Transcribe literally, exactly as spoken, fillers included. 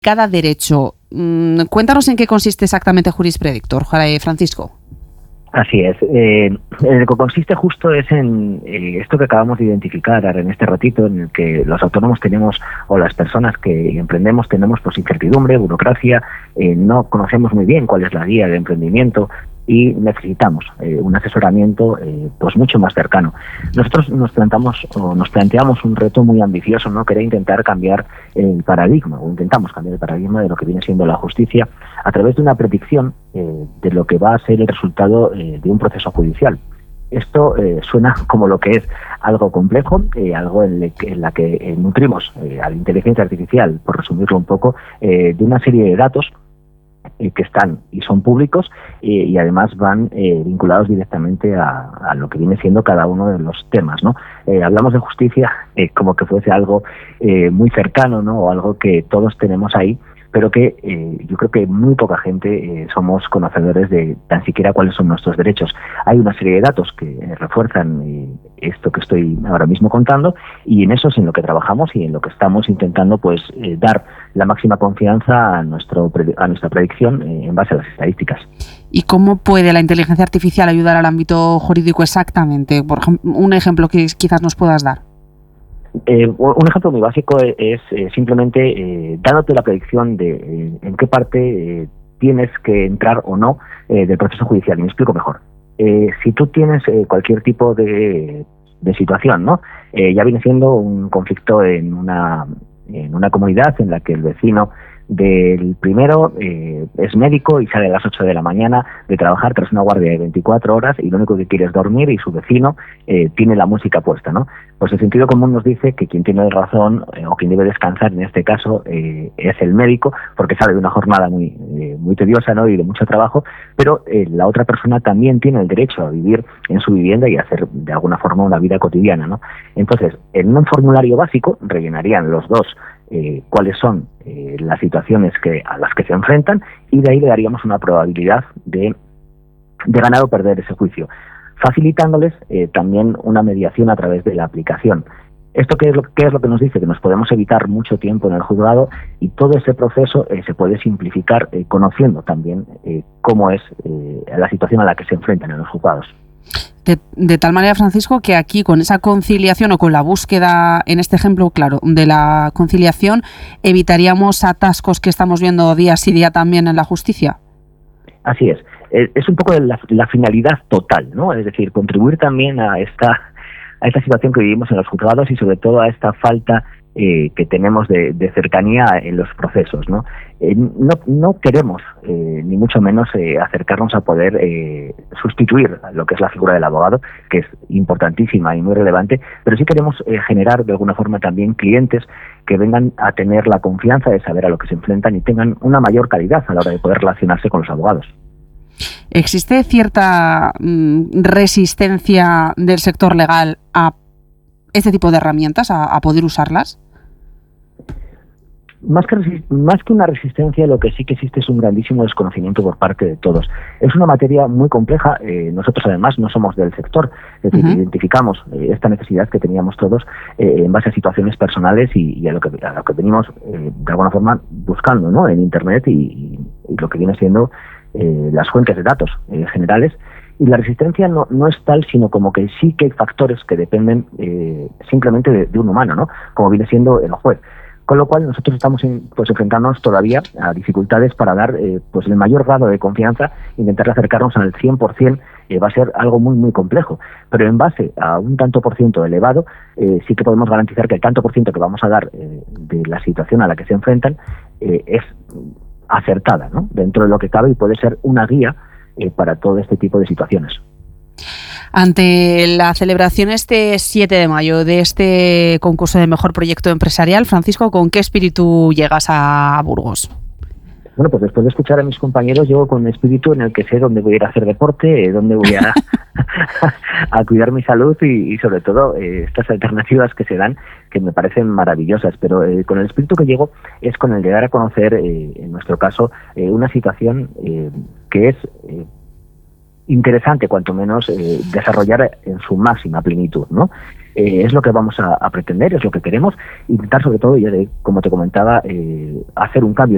cada derecho. Mm, cuéntanos en qué consiste exactamente Juris Predictor, Francisco. Así es. Eh, en lo que consiste justo es en eh, esto que acabamos de identificar ahora en este ratito, en el que los autónomos tenemos, o las personas que emprendemos, tenemos pues incertidumbre, burocracia, eh, no conocemos muy bien cuál es la guía de emprendimiento y necesitamos eh, un asesoramiento eh, pues mucho más cercano. Nosotros nos plantamos o nos planteamos un reto muy ambicioso, ¿no? Que era intentar cambiar el paradigma, o intentamos cambiar el paradigma de lo que viene siendo la justicia a través de una predicción eh, de lo que va a ser el resultado eh, de un proceso judicial. Esto eh, suena como lo que es algo complejo, eh, algo en, le, en la que eh, nutrimos eh, a la inteligencia artificial, por resumirlo un poco, eh, de una serie de datos que están y son públicos eh, y además van eh, vinculados directamente a, a lo que viene siendo cada uno de los temas, ¿no? Eh, hablamos de justicia eh, como que fuese algo eh, muy cercano, ¿no? O algo que todos tenemos ahí, pero que eh, yo creo que muy poca gente eh, somos conocedores de tan siquiera cuáles son nuestros derechos. Hay una serie de datos que eh, refuerzan eh, esto que estoy ahora mismo contando, y en eso es en lo que trabajamos y en lo que estamos intentando pues eh, dar la máxima confianza a nuestro a nuestra predicción eh, en base a las estadísticas. ¿Y cómo puede la inteligencia artificial ayudar al ámbito jurídico exactamente? Por ejemplo, un ejemplo que quizás nos puedas dar. Eh, un ejemplo muy básico es, es eh, simplemente eh, dándote la predicción de eh, en qué parte eh, tienes que entrar o no eh, del proceso judicial. Y me explico mejor. Eh, si tú tienes eh, cualquier tipo de, de situación, ¿no? Eh, ya viene siendo un conflicto en una, en una comunidad en la que el vecino del primero eh, es médico y sale a las ocho de la mañana de trabajar tras una guardia de veinticuatro horas y lo único que quiere es dormir, y su vecino eh, tiene la música puesta, ¿no? Pues el sentido común nos dice que quien tiene razón eh, o quien debe descansar en este caso eh, es el médico, porque sale de una jornada muy eh, muy tediosa, ¿no? Y de mucho trabajo, pero eh, la otra persona también tiene el derecho a vivir en su vivienda y a hacer de alguna forma una vida cotidiana, ¿no? Entonces, en un formulario básico rellenarían los dos Eh, cuáles son eh, las situaciones que a las que se enfrentan, y de ahí le daríamos una probabilidad de, de ganar o perder ese juicio, facilitándoles eh, también una mediación a través de la aplicación. ¿Esto qué es, lo, qué es lo que nos dice? Que nos podemos evitar mucho tiempo en el juzgado, y todo ese proceso eh, se puede simplificar eh, conociendo también eh, cómo es eh, la situación a la que se enfrentan en los juzgados. De, de tal manera, Francisco, que aquí con esa conciliación o con la búsqueda, en este ejemplo, claro, de la conciliación, evitaríamos atascos que estamos viendo día sí día también en la justicia. Así es. Es un poco la, la finalidad total, ¿no? Es decir, contribuir también a esta, a esta situación que vivimos en los juzgados y sobre todo a esta falta eh, que tenemos de, de cercanía en los procesos, ¿no? Eh, no, no queremos, eh, ni mucho menos, eh, acercarnos a poder eh, sustituir lo que es la figura del abogado, que es importantísima y muy relevante, pero sí queremos eh, generar de alguna forma también clientes que vengan a tener la confianza de saber a lo que se enfrentan y tengan una mayor calidad a la hora de poder relacionarse con los abogados. ¿Existe cierta mm, resistencia del sector legal a este tipo de herramientas, a, a poder usarlas? Más que, más que una resistencia, lo que sí que existe es un grandísimo desconocimiento por parte de todos. Es una materia muy compleja. Eh, nosotros además no somos del sector, es decir, uh-huh. identificamos eh, esta necesidad que teníamos todos eh, en base a situaciones personales y, y a, lo que, a lo que venimos eh, de alguna forma buscando, ¿no? En Internet y, y, y lo que viene siendo eh, las fuentes de datos eh, generales. Y la resistencia no, no es tal, sino como que sí que hay factores que dependen eh, simplemente de, de un humano, ¿no? Como viene siendo el juez. Con lo cual nosotros estamos en, pues enfrentándonos todavía a dificultades para dar eh, pues el mayor grado de confianza. Intentar acercarnos al cien por ciento eh, va a ser algo muy muy complejo, pero en base a un tanto por ciento elevado eh, sí que podemos garantizar que el tanto por ciento que vamos a dar eh, de la situación a la que se enfrentan eh, es acertada, ¿no? Dentro de lo que cabe, y puede ser una guía eh, para todo este tipo de situaciones. Ante la celebración este siete de mayo de este concurso de mejor proyecto empresarial, Francisco, ¿con qué espíritu llegas a Burgos? Bueno, pues después de escuchar a mis compañeros, llego con un espíritu en el que sé dónde voy a ir a hacer deporte, dónde voy a, a cuidar mi salud y, y sobre todo eh, estas alternativas que se dan, que me parecen maravillosas. Pero eh, con el espíritu que llego es con el de dar a conocer, eh, en nuestro caso, eh, una situación eh, que es eh, interesante, cuanto menos, eh, desarrollar en su máxima plenitud, ¿no? Eh, es lo que vamos a, a pretender, es lo que queremos, intentar sobre todo, ya de, como te comentaba, eh, hacer un cambio